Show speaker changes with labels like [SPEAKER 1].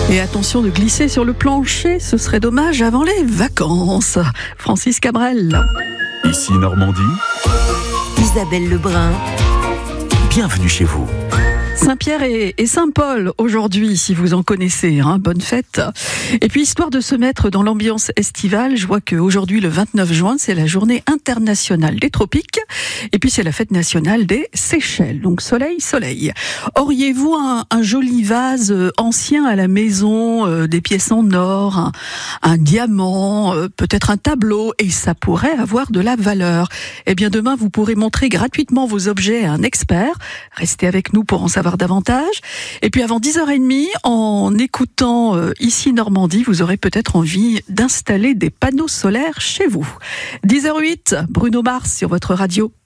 [SPEAKER 1] Et attention de glisser sur le plancher, ce serait dommage avant les vacances. Francis Cabrel.
[SPEAKER 2] Ici Normandie.
[SPEAKER 3] Isabelle Lebrun.
[SPEAKER 2] Bienvenue chez vous.
[SPEAKER 1] Saint-Pierre et Saint-Paul aujourd'hui, si vous en connaissez, bonne fête. Et puis, histoire de se mettre dans l'ambiance estivale, je vois qu'aujourd'hui, le 29 juin, c'est la journée internationale des tropiques. Et puis, c'est la fête nationale des Seychelles. Donc, soleil, soleil. Auriez-vous un joli vase ancien à la maison, des pièces en or, un diamant, peut-être un tableau, et ça pourrait avoir de la valeur. Eh bien, demain, vous pourrez montrer gratuitement vos objets à un expert. Restez avec nous pour en savoir davantage. Et puis avant 10h30, en écoutant Ici Normandie, vous aurez peut-être envie d'installer des panneaux solaires chez vous. 10h08, Bruno Mars sur votre radio.